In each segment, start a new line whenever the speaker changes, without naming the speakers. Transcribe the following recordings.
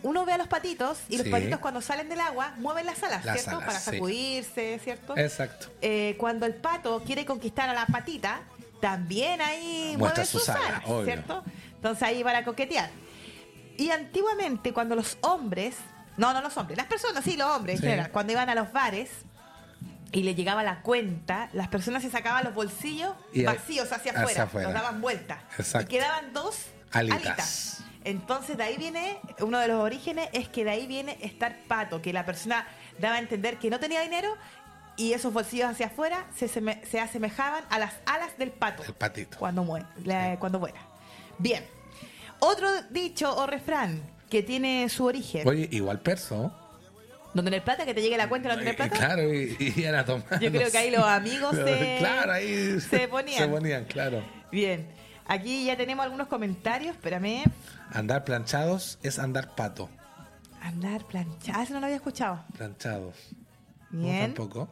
uno ve a los patitos y los
Sí.
patitos cuando salen del agua mueven las alas,
Las
¿cierto?
alas,
Para
sí.
sacudirse, ¿cierto?
Exacto.
Cuando el pato quiere conquistar a la patita, también ahí
Muestra
mueve
sus
sus
alas,
alas,
obvio.
¿cierto? Entonces ahí para coquetear. Y antiguamente cuando los hombres, no los hombres, las personas, sí, los hombres,
Sí.
en general, cuando iban a los bares y le llegaba la cuenta, las personas se sacaban los bolsillos
Y
vacíos hacia
hacia
afuera,
afuera.
los daban vuelta.
Exacto.
Y quedaban dos
Alitas.
Entonces de ahí viene, uno de los orígenes es que de ahí viene estar pato, que la persona daba a entender que no tenía dinero y esos bolsillos hacia afuera se asemejaban a las alas del pato.
El patito.
Cuando vuela. Bien. Otro dicho o refrán que tiene su origen.
Oye, igual perso.
¿No tener plata? ¿Que te llegue la cuenta y no tener plata?
Claro, y a tomar.
Yo creo que ahí los amigos
Claro, ahí
se ponían.
Se ponían, claro.
Bien. Aquí ya tenemos algunos comentarios. Espérame.
Andar planchados es andar pato.
Andar planchado. Ah, eso no lo había escuchado.
Planchados.
Bien.
No, tampoco.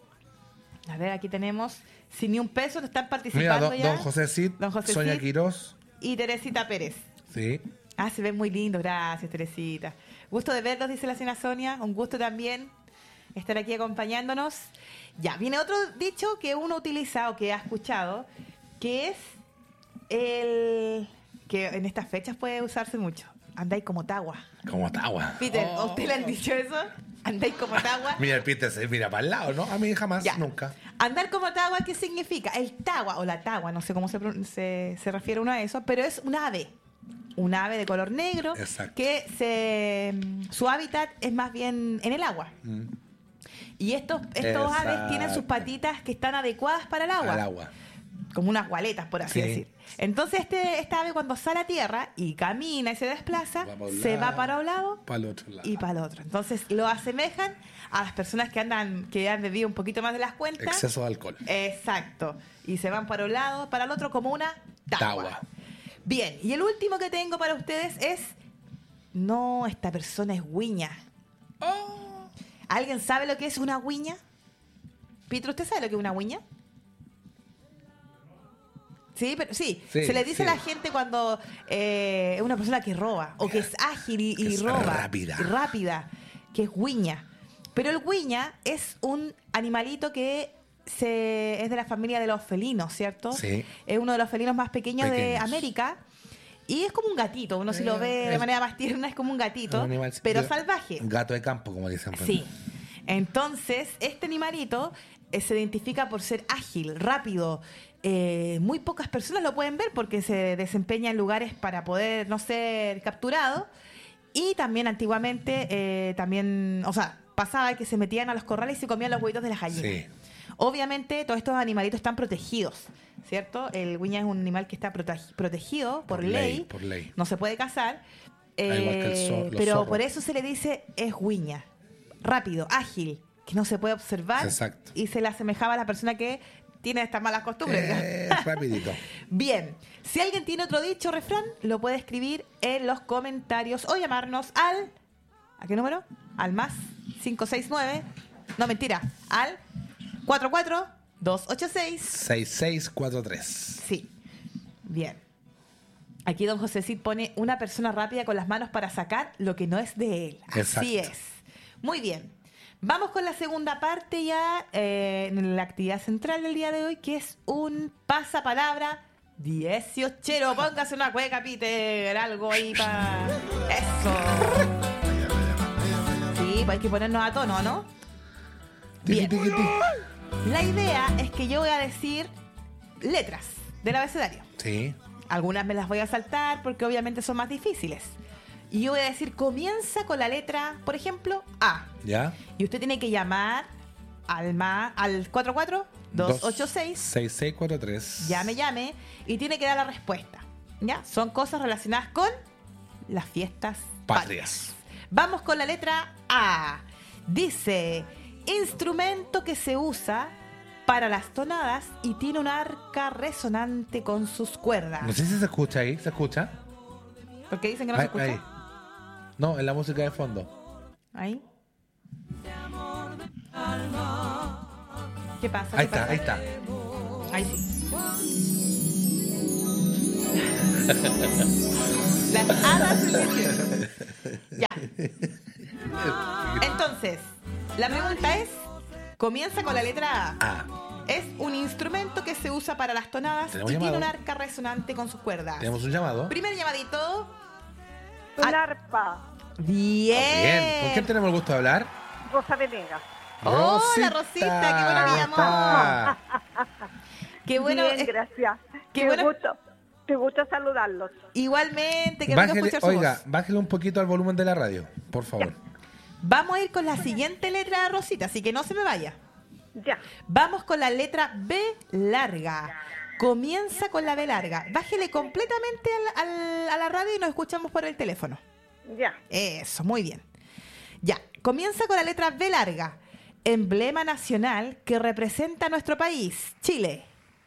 A ver, aquí tenemos. Sin ni un peso, te están
Mira,
participando ya.
don José Cid,
Don José
Sonia
Cid
Quirós.
y Teresita Pérez.
Sí.
Ah, se ven muy lindos. Gracias, Teresita. Gusto de verlos, dice la señora Sonia. Un gusto también estar aquí acompañándonos. Ya, viene otro dicho que uno utiliza o que ha escuchado, que es el que en estas fechas puede usarse mucho. Andáis como tagua.
Como tagua.
Peter, ¿a usted le han dicho eso? Andáis como tagua.
Mira, el Peter se mira para el lado, ¿no? A mí jamás,
Ya.
nunca.
Andar como tagua, ¿qué significa? El tagua o la tagua, no sé cómo se refiere uno a eso, pero es un ave. Un ave de color negro.
Exacto.
Que su hábitat es más bien en el agua. Y estos
Exacto.
aves tienen sus patitas que están adecuadas para el agua.
Al agua.
Como unas gualetas, por así
Sí.
decir. Entonces esta ave cuando sale a tierra y camina y se desplaza, se va para un lado
Para el otro lado.
y para el otro. Entonces lo asemejan a las personas que han bebido un poquito más de las cuentas.
Exceso de alcohol.
Exacto. Y se van para un lado, para el otro como una tagua.
Tagua.
Bien, y el último que tengo para ustedes es... No, esta persona es guiña.
Oh.
¿Alguien sabe lo que es una guiña? Peter, ¿usted sabe lo que es una guiña? Sí, pero sí,
Sí,
se le dice
sí.
a la gente cuando es una persona que roba o que es ágil y
Que es
roba.
rápida.
Que es guiña. Pero el guiña es un animalito que es de la familia de los felinos, ¿cierto?
Sí.
Es uno de los felinos más pequeños de
Pequeños.
América. Y es como un gatito. Uno si lo ve de
es-
manera más tierna es como un gatito,
Un animal-
pero
yo-
salvaje.
Un gato de campo, como dicen.
Sí. Entonces, este animalito se identifica por ser ágil, rápido. Muy pocas personas lo pueden ver porque se desempeña en lugares para poder no ser capturado. Y también antiguamente, pasaba que se metían a los corrales y se comían los huevitos de las gallinas.
Sí.
Obviamente, todos estos animalitos están protegidos, ¿cierto? El guiña es un animal que está protegido por ley.
Por ley.
No se puede cazar.
Al igual que los
Pero
zorros.
por eso se le dice es guiña. Rápido, ágil, que no se puede observar.
Exacto.
Y se le asemejaba a la persona que tiene estas malas costumbres.
Rapidito.
Bien, si alguien tiene otro dicho o refrán, lo puede escribir en los comentarios o llamarnos al... ¿A qué número? Al más 569. No, mentira. Al 44286.
6643.
Sí. Bien. Aquí don José Cid pone una persona rápida con las manos para sacar lo que no es de él. Así
Exacto.
es. Muy bien. Vamos con la segunda parte ya en la actividad central del día de hoy, que es un pasapalabra 18. Póngase una cueca, Peter. Algo ahí para... Eso. Sí, pues hay que ponernos a tono, ¿no? Bien.
Tiqui, tiqui, tiqui.
La idea es que yo voy a decir letras del abecedario.
Sí.
Algunas me las voy a saltar porque obviamente son más difíciles. Y yo voy a decir, comienza con la letra, por ejemplo, A.
¿Ya?
Y usted tiene que llamar al 44286.
6643.
Llame. Y tiene que dar la respuesta. ¿Ya? Son cosas relacionadas con las fiestas
Patrias.
Vamos con la letra A. Dice, instrumento que se usa para las tonadas y tiene un arca resonante con sus cuerdas.
No sé si se escucha ahí. ¿Se escucha?
¿Por qué dicen que no se escucha?
Ahí. No, en la música de fondo.
Ahí. ¿Qué pasa?
Ahí
¿Qué pasa?
está.
Ahí sí. Las hadas del desierto. Ya, La pregunta es, comienza con la letra A.
Ah,
Es un instrumento que se usa para las tonadas y
¿Tenemos
tiene
llamado?
un arca resonante con sus cuerdas.
tenemos un llamado.
Primer llamadito.
Un arpa.
Bien.
Bien. ¿Con quién tenemos el gusto de hablar?
Rosa Venegas.
Hola, Rosita, qué bueno que llamó.
está.
Qué bueno.
Bien, gracias.
qué
Qué
bueno.
gusto. Te gusta saludarlos.
Igualmente, que rico
Bájele,
escuchar su
oiga,
voz.
bájele un poquito al volumen de la radio, por favor.
Vamos a ir con la siguiente letra, Rosita, así que no se me vaya.
Ya.
Vamos con la letra B larga. Comienza con la B larga. Bájele completamente a la radio y nos escuchamos por el teléfono.
Ya.
Eso, muy bien. Ya, comienza con la letra B larga. Emblema nacional que representa a nuestro país, Chile.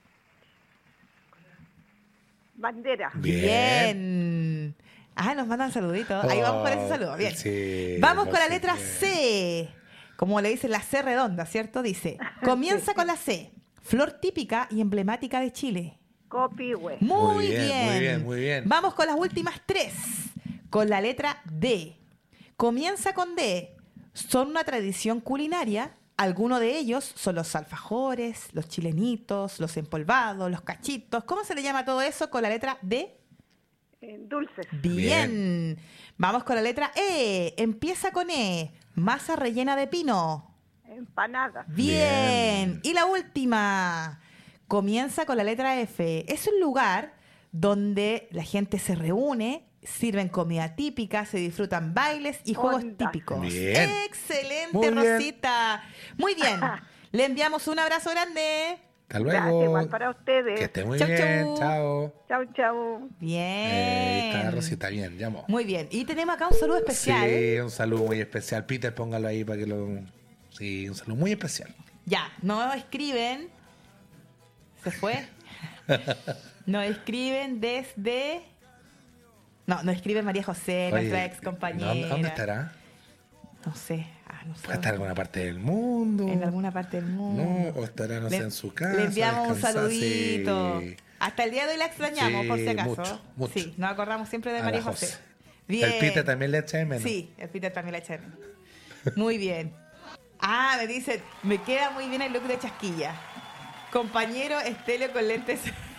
Bandera.
Bien. Ah, nos mandan saluditos. Ahí vamos con ese saludo. Bien.
Sí,
Vamos con la
por
letra
supuesto.
C. Como le dicen la C redonda, ¿cierto? Dice, comienza con la C. Flor típica y emblemática de Chile.
Copihue.
Muy
Muy bien,
bien.
muy bien, muy bien.
Vamos con las últimas tres. Con la letra D. Comienza con D. Son una tradición culinaria. Algunos de ellos son los alfajores, los chilenitos, los empolvados, los cachitos. ¿Cómo se le llama todo eso con la letra D?
Dulces.
Bien. Vamos con la letra E. Empieza con E. Masa rellena de pino.
Empanadas.
Bien. Y la última. Comienza con la letra F. Es un lugar donde la gente se reúne, sirven comida típica, se disfrutan bailes y juegos
Onda.
típicos.
Bien.
Excelente,
Muy bien.
Rosita. Muy bien. Le enviamos un abrazo grande.
Hasta
Gracias,
luego.
igual para ustedes.
Que esté muy
Chau,
bien.
chau.
Chao.
Chau, chau.
Bien.
Está Rosita, bien, llamó.
Muy bien. Y tenemos acá un saludo especial.
Sí, un saludo muy especial. Peter, póngalo ahí para que lo... Sí, un saludo muy especial.
Ya, no escriben. ¿Se fue? No escriben desde... No escribe María José, nuestra
Oye,
ex compañera.
¿Dónde estará?
No sé. No sé.
¿Puede estar en alguna parte del mundo?
En alguna parte del mundo.
No, o estará, no sé, en su casa.
Le enviamos un
descansar,
saludito.
sí.
Hasta el día de hoy la extrañamos,
Sí,
por si acaso.
mucho, mucho.
Sí, nos acordamos siempre de
A
María
la
José.
José.
Bien.
El Peter también le echa de menos.
Sí, el Peter también la echa de menos. Muy bien. Ah, me dice, me queda muy bien el look de chasquilla. Compañero Estelio con lentes.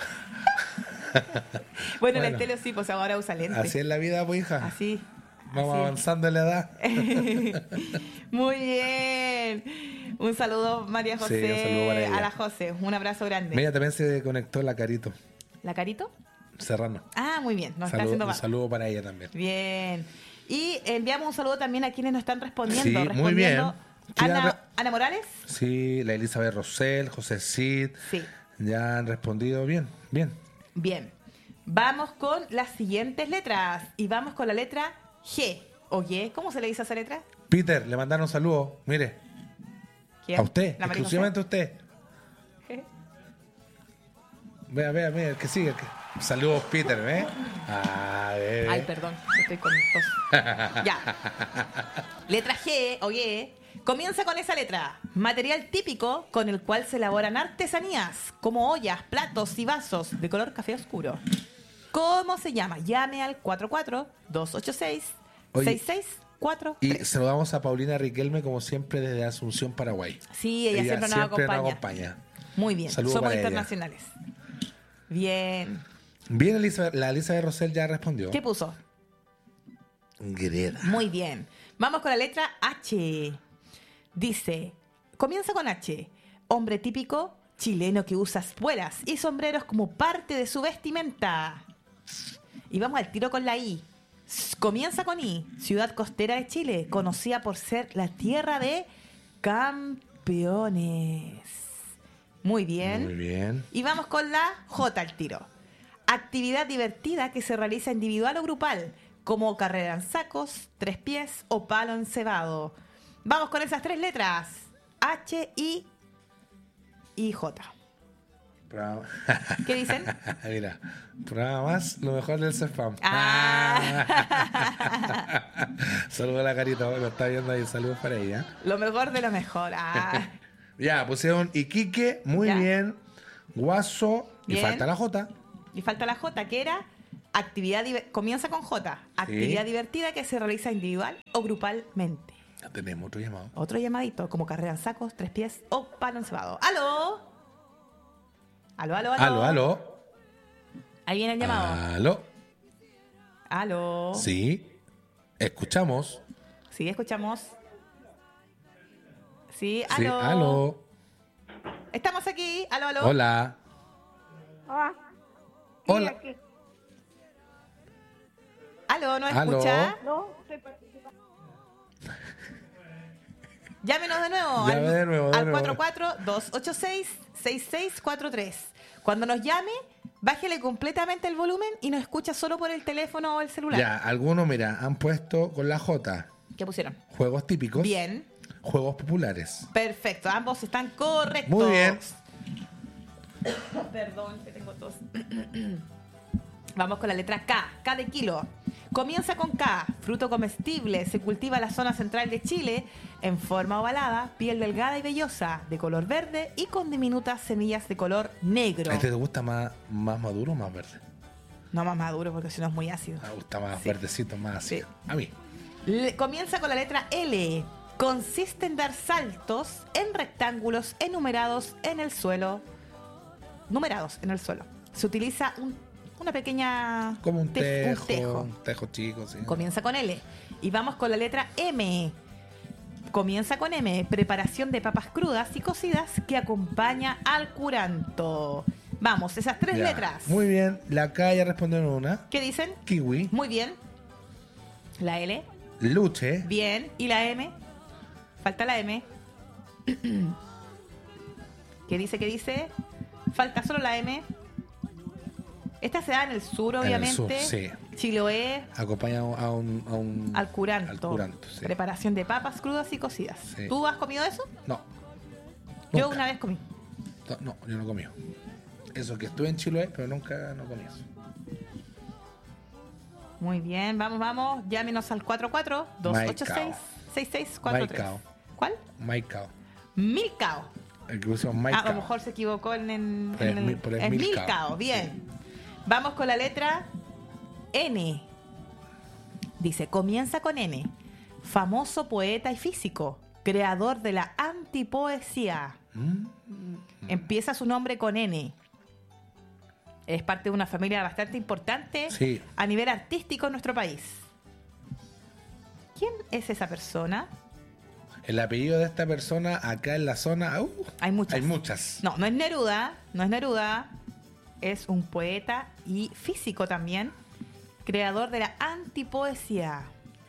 Bueno, el
Bueno.
Estelio sí, pues ahora usa lentes.
Así es la vida, pues, hija.
Así.
Vamos
así.
avanzando en la edad.
Muy bien. Un saludo, María José.
Sí, un saludo para ella.
A la José. Un abrazo grande.
Mira, también se conectó la Carito
¿La Carito?
Serrano.
Ah, muy bien. Nos está
Saludo-
haciendo
un
más.
saludo para ella también.
Bien. Y enviamos un saludo también a quienes nos están respondiendo.
Sí, muy bien.
Ana,
Sí,
Ana Morales.
Sí, la Elizabeth Rosell, José Cid,
Sí.
ya han respondido bien, bien.
Bien. Vamos con las siguientes letras. Y vamos con la letra G. O Y. ¿Cómo se le dice a esa letra?
Peter, le mandaron saludos, mire,
¿Quién?
a usted,
¿La María
exclusivamente a usted.
José?
Vea, el que sigue. Saludos, Peter, ¿eh? Ah, bebé.
Ay, perdón, estoy con tos. Ya. Letra G o Y. Comienza con esa letra. Material típico con el cual se elaboran artesanías, como ollas, platos y vasos de color café oscuro. ¿Cómo se llama? Llame al 44-286-6643.
Y saludamos a Paulina Riquelme, como siempre, desde Asunción, Paraguay.
Sí, ella siempre nos acompaña.
acompaña.
Muy bien,
Saludo
somos
para ella.
internacionales. Bien.
Bien, la Elizabeth Rosell ya respondió.
¿Qué puso?
Greda.
Muy bien. Vamos con la letra H. Dice, comienza con H. Hombre típico chileno que usa espuelas y sombreros como parte de su vestimenta. Y vamos al tiro con la I. Comienza con I. Ciudad costera de Chile, conocida por ser la tierra de campeones. Muy bien.
Muy bien.
Y vamos con la J al tiro. Actividad divertida que se realiza individual o grupal, como carrera en sacos, tres pies o palo encebado. Vamos con esas tres letras. H, I y J.
Programa-
¿Qué dicen?
Mira, programa más, lo mejor del CEFAM.
Ah.
Saludos a la Carita, lo está viendo ahí, saludos para ella.
Lo mejor de lo mejor. Ah.
Ya, pusieron Iquique, muy
Ya.
bien. Guaso, y
Bien.
falta la J.
Y falta la J, que era comienza con J. Actividad divertida que se realiza individual o grupalmente.
Ya tenemos otro llamado.
Otro llamadito, como carrera en sacos, 3 pies o palo encebado. ¡Aló! ¡Aló, aló, aló!
Aló, aló.
Ahí viene el llamado.
Aló.
¡Aló!
Sí. Escuchamos.
Sí, escuchamos. Sí,
Sí,
aló.
aló.
Estamos aquí. Aló, aló.
Hola.
Ah,
Hola.
aquí.
Aló, ¿nos
Aló.
escucha?
No, estoy participando.
Llámenos de nuevo.
Llame de nuevo, de
al
nuevo.
44-286-6643. Cuando nos llame, bájele completamente el volumen y nos escucha solo por el teléfono o el celular.
Ya, algunos, mira, han puesto con la J
¿Qué pusieron?
juegos típicos,
Bien.
juegos populares.
Perfecto. Ambos están correctos.
Muy bien.
Perdón, que tengo tos. Vamos con la letra K. K de kilo. Comienza con K. Fruto comestible. Se cultiva en la zona central de Chile en forma ovalada, piel delgada y vellosa, de color verde y con diminutas semillas de color negro.
¿A este te gusta más maduro o más verde?
No más maduro porque si no es muy ácido.
Me gusta más
Sí.
verdecito, más así.
Sí.
A mí.
Comienza con la letra L. Consiste en dar saltos en rectángulos enumerados en el suelo. Numerados en el suelo. Se utiliza una pequeña...
Como un tejo.
un tejo.
Un tejo chico, sí.
Comienza con L. Y vamos con la letra M. Comienza con M. Preparación de papas crudas y cocidas que acompaña al curanto. Vamos, esas 3
Ya.
letras.
Muy bien. La K ya respondieron una.
¿Qué dicen?
Kiwi.
Muy bien. La L.
Luche.
Bien. ¿Y la M? Falta la M. ¿Qué dice? ¿Qué dice? Falta solo la M. Esta se da en el sur,
En el
obviamente.
sur, sí.
Chiloé,
Acompaña a un
al curanto.
Al curanto, sí.
Preparación de papas crudas y cocidas.
Sí.
¿Tú has comido eso?
No.
Yo
Nunca.
una vez comí.
No, yo no comí. Eso que estuve en Chiloé, pero nunca no comí eso.
Muy bien, vamos, vamos. Llámenos al 44-286-6643.
Maicao.
¿Cuál?
Maicao.
Milcao.
El que pusimos
Ah,
Maicao.
a lo mejor se equivocó en
Pero es pero es Milcao.
Milcao. Bien. Vamos con la letra N. Dice, comienza con N. Famoso poeta y físico, creador de la antipoesía. Empieza su nombre con N. Es parte de una familia bastante importante
Sí.
a nivel artístico en nuestro país. ¿Quién es esa persona?
El apellido de esta persona acá en la zona.
Hay muchas.
Hay muchas.
No, no es Neruda, no es Neruda. Es un poeta y físico también, creador de la antipoesía.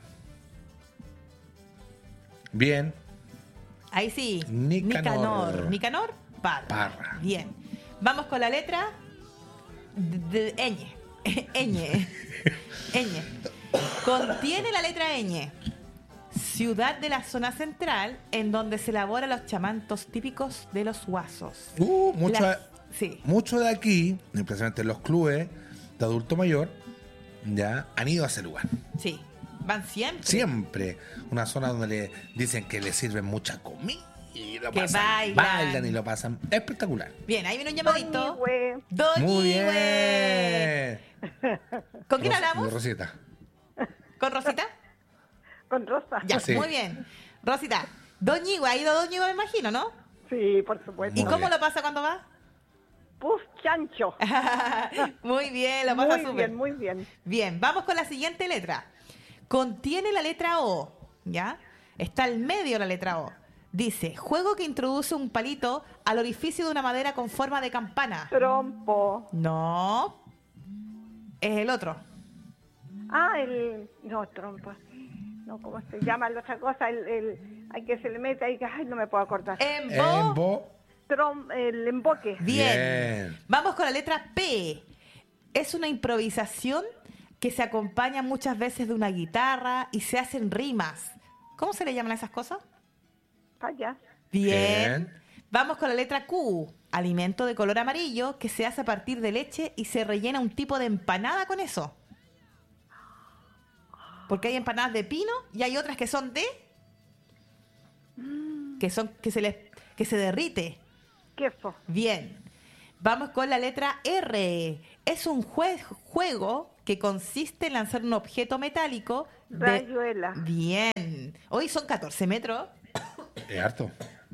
Bien.
Ahí sí.
Nicanor.
Nicanor Parra.
Parra.
Bien. Vamos con la letra ñ. ñ. ñ. Contiene la letra ñ. Ciudad de la zona central en donde se elaboran los chamantos típicos de los Huasos. Sí.
Mucho de aquí, especialmente los clubes de adulto mayor, ya han ido a ese lugar.
Sí. Van siempre.
Siempre. Una zona donde le dicen que le sirven mucha comida y lo
Que
pasan.
bailan.
Y lo pasan espectacular.
Bien, ahí viene un llamadito.
Doñigüe.
Muy
Doñigüe.
bien.
¿Con quién hablamos?
Rosita.
¿Con Rosita?
Con Rosa.
Ya,
Sí.
muy bien. Rosita, Doñigüe, ha ido Doñigüe, me imagino, ¿no?
Sí, por supuesto.
¿Y
Muy
cómo
bien.
lo pasa cuando va?
Puf chancho.
Muy bien, lo pasa
Muy
súper.
bien, muy bien.
Bien, vamos con la siguiente letra. Contiene la letra O, ¿ya? Está al medio la letra O. Dice, juego que introduce un palito al orificio de una madera con forma de campana.
Trompo.
No. Es el otro.
Ah, no, trompo. No, ¿cómo se llama la otra cosa? Hay que se le mete ahí, que ay, no me puedo acordar.
Embo.
El emboque.
Bien.
Bien.
Vamos con la letra P. Es una improvisación que se acompaña muchas veces de una guitarra y se hacen rimas. ¿Cómo se le llaman a esas cosas?
Payas.
Bien.
Bien.
Vamos con la letra Q. Alimento de color amarillo que se hace a partir de leche y se rellena un tipo de empanada con eso. Porque hay empanadas de pino y hay otras que son de... que se derrite.
Queso.
Bien. Vamos con la letra R. Es un juego que consiste en lanzar un objeto metálico.
Rayuela.
Bien. Hoy son 14 metros.
Es harto.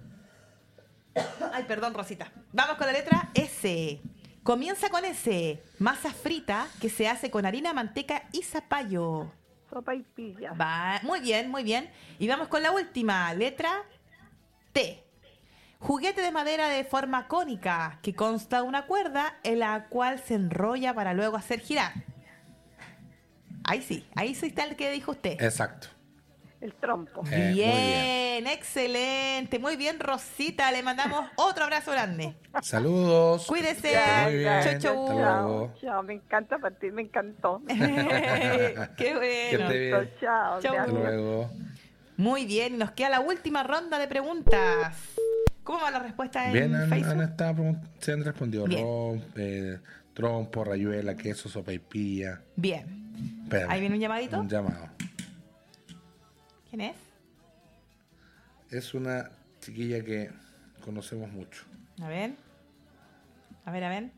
Ay, perdón, Rosita. Vamos con la letra S. Comienza con S. Masa frita que se hace con harina, manteca y zapallo.
Sopa y pilla.
Va, muy bien, muy bien. Y vamos con la última, letra T. Juguete de madera de forma cónica que consta de una cuerda en la cual se enrolla para luego hacer girar. Ahí sí está el que dijo usted.
Exacto.
El trompo.
Bien,
Muy bien.
excelente. Muy bien, Rosita. Le mandamos otro abrazo grande.
Saludos.
Cuídese.
Que esté muy bien.
Chau, chau.
Hasta luego.
Chao, me encanta partir, me encantó.
Qué
Que
bueno.
esté bien.
Chao,
Chau.
Hasta
gracias.
luego.
Muy bien, nos queda la última ronda de preguntas. ¿Cómo va la respuesta en
Bien,
Facebook?
se han respondido.
Bien.
Trompo, rayuela, queso, sopaipilla.
Bien.
Espérame.
Ahí viene un llamadito.
Un llamado.
¿Quién es?
Es una chiquilla que conocemos mucho.
A ver. A ver, a ver.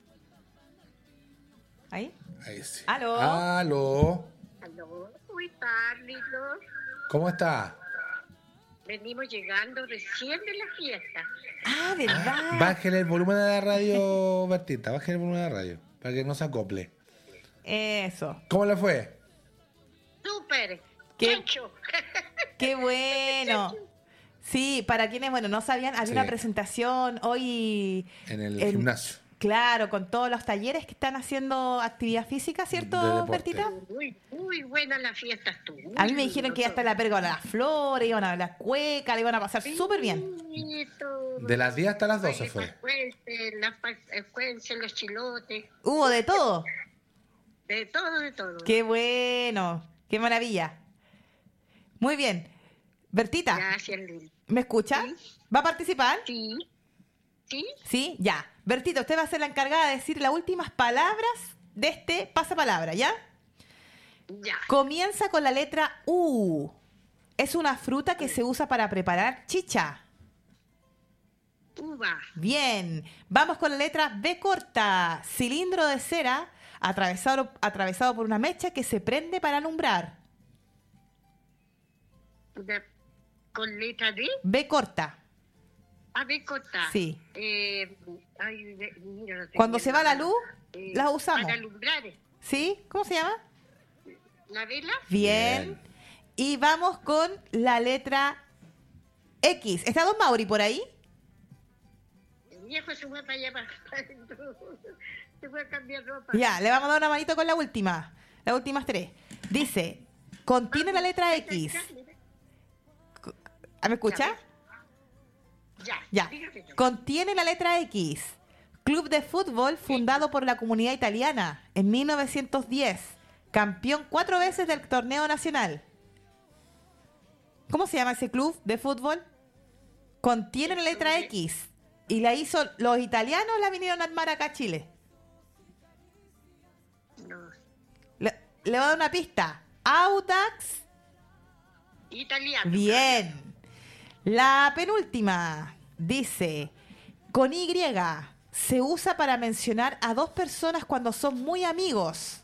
¿Ahí?
Ahí sí.
¿Aló?
Aló.
Aló, muy tarde, ¿no?
¿Cómo está?
Venimos llegando recién de la fiesta.
Ah, ¿verdad?
Bájele el volumen de la radio, Bertita. Bájele el volumen de la radio. Para que no se acople.
Eso.
¿Cómo le fue?
¡Súper!
¿Qué?
¡Chancho!
¡Qué bueno! Sí, para quienes, bueno, no sabían, había
Sí.
una presentación hoy...
En el gimnasio.
Claro, con todos los talleres que están haciendo actividad física,
De
¿cierto,
deporte.
Bertita?
Muy buena la fiesta estuvo.
A mí me dijeron que ya está la pergola de las flores, iban a ver la cueca, le iban a pasar súper bien.
De las 10 hasta las 12 fue.
Las cuences, los chilotes,
Hubo de todo.
de todo, de todo.
¡Qué bueno! ¡Qué maravilla! Muy bien. Bertita,
Gracias, Lili.
¿me escucha?
Sí.
¿Va a participar?
Sí, sí,
Sí, ya. Bertita, usted va a ser la encargada de decir las últimas palabras de este pasapalabra, ¿ya?
ya.
Comienza con la letra U. Es una fruta que se usa para preparar chicha.
Uva,
Bien. Vamos con la letra B corta. Cilindro de cera atravesado por una mecha que se prende para alumbrar.
con letra D,
B corta.
abecota.
Sí.
Mira, no sé
Cuando
bien
se va la
mano.
luz, la usamos.
Para alumbrar.
¿Sí? ¿Cómo se llama?
¿La vela?
Bien.
Bien.
Y vamos con la letra X. ¿Está Don Mauri por ahí?
El viejo se fue para allá para adentro. Se fue a cambiar ropa.
Ya, le vamos a dar una manito con la última. Las últimas tres. Dice, contiene la letra X. ¿Me escucha?
Ya.
Ya.
Dígame.
Contiene la letra X. Club de fútbol fundado por la comunidad italiana en 1910. Campeón 4 veces del torneo nacional. ¿Cómo se llama ese club de fútbol? Contiene la letra X. Y la hizo los italianos, la vinieron a armar acá a Chile.
No.
Le voy a dar una pista. Audax.
Italiano.
Bien. La penúltima dice, con Y se usa para mencionar a dos personas cuando son muy amigos.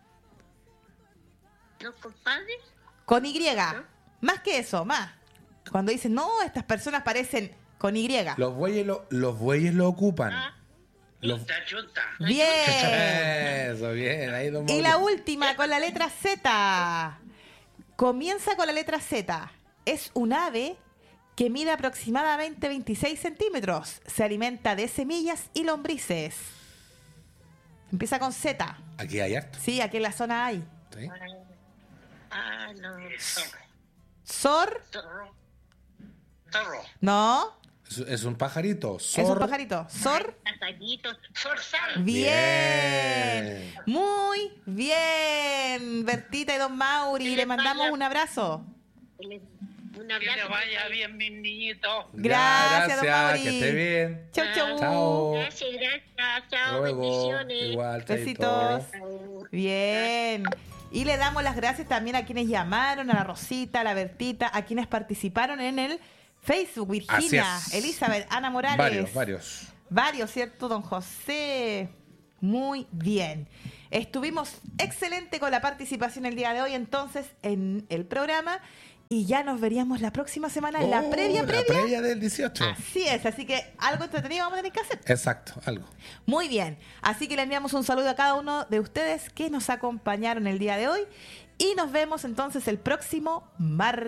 ¿Los compadres?
Con Y. Más que eso, más. Cuando dicen, no, estas personas parecen con Y.
Los bueyes lo ocupan.
Ah,
Los-
chunta.
Bien.
Eso, bien. Ahí don
Y la
Mauricio.
última con la letra Z. Comienza con la letra Z. Es un ave que mide aproximadamente 26 centímetros. Se alimenta de semillas y lombrices. Empieza con Z.
Aquí hay harto.
Sí, aquí en la zona hay.
¿Sí?
Ah, no.
Sor,
Zorro. Zorro.
no,
Es un pajarito.
es un pajarito. Sor,
Castañito. Zorzal.
bien. Muy bien. Bertita y Don Mauri, le mandamos un abrazo.
Un
Que
abrazo.
te vaya bien, mis niñitos.
Gracias, don Mauri.
Que esté bien.
Chau, chau.
Chao.
Gracias, gracias. Chao,
Hasta luego.
bendiciones.
Igual,
Besitos.
chaito.
Chao.
Bien. Y le damos las gracias también a quienes llamaron, a la Rosita, a la Bertita, a quienes participaron en el Facebook. Virginia,
Así es.
Elizabeth, Ana Morales.
Varios.
Varios, ¿cierto, don José? Muy bien. Estuvimos excelente con la participación el día de hoy, entonces, en el programa. Y ya nos veríamos la próxima semana en la previa.
La previa del 18.
Así es, así que algo entretenido vamos a tener que hacer.
Exacto, algo.
Muy bien, así que le enviamos un saludo a cada uno de ustedes que nos acompañaron el día de hoy y nos vemos entonces el próximo martes.